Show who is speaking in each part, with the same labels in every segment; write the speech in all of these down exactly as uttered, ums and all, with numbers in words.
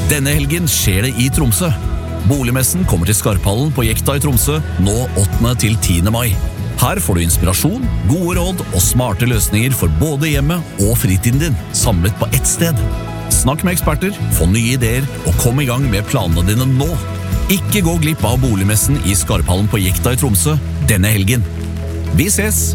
Speaker 1: Denne helgen skjer det i Tromsø. Boligmessen kommer til Skarphallen på Jekta i Tromsø nå åttende til tiende mai. Her får du inspirasjon, gode råd og smarte løsninger for både hjemmet og fritiden din, samlet på ett sted. Snakk med eksperter, få nye ideer og kom i gang med planene dine nå. Ikke gå glipp av boligmessen i Skarphallen på Jekta i Tromsø denne helgen. Vi ses!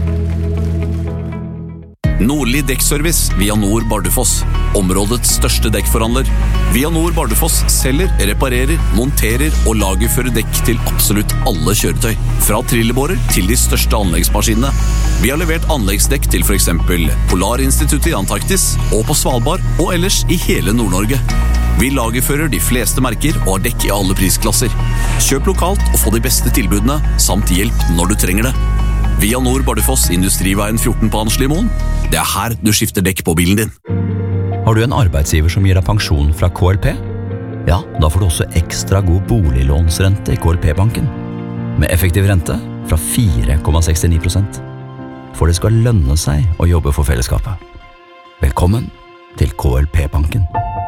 Speaker 1: Nordli Dekkservice via Nord Bardufoss, områdets største dekkforhandler. Via Nord Bardufoss selger, reparerer, monterer og lagerfører dekk til absolutt alle kjøretøy. Fra trillebårer til de største anleggsmaskinene. Vi har levert anleggsdekk til for eksempel Polarinstituttet i Antarktis og på Svalbard og ellers i hele Nord-Norge. Vi lagerfører de fleste merker og har dekk i alle prisklasser. Kjøp lokalt og få de beste tilbudene, samt hjelp når du trenger det. Via Nord Bardufoss, Industriveien fjorten på Hanslimoen. Det er her du skifter dekk på bilen din.
Speaker 2: Har du en arbeidsgiver som gir deg pensjon fra K L P? Ja, da får du også ekstra god boliglånsrente i K L P-banken. Med effektiv rente fra fire komma sekstini prosent. For det skal lønne seg å jobbe for fellesskapet. Velkommen til K L P-banken.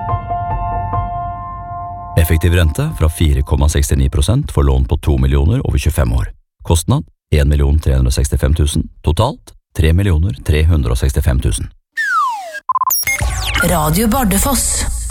Speaker 2: Effektiv rente fra fire komma sekstini prosent for lån på to millioner over tjuefem år. Kostnad en million tre hundre og sekstifem tusen. Totalt tre millioner tre hundre og sekstifem tusen.
Speaker 3: Radio Bardufoss.